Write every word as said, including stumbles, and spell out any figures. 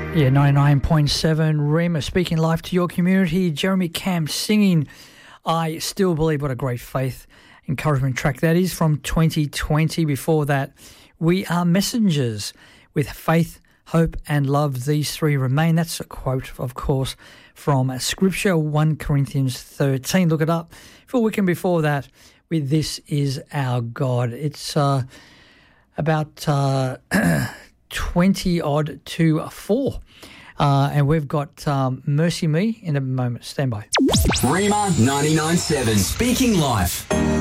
Yeah, ninety-nine point seven Rhema, speaking life to your community. Jeremy Camp singing I Still Believe. What a great faith encouragement track that is from twenty twenty. Before that, We Are Messengers with Faith, Hope and Love. These three remain. That's a quote, of course, from Scripture, First Corinthians thirteen. Look it up. For a weekend before that, with This Is Our God. It's uh, about uh, twenty odd to four. Uh, and we've got um, Mercy Me in a moment. Stand by. Rhema ninety-nine point seven, speaking life.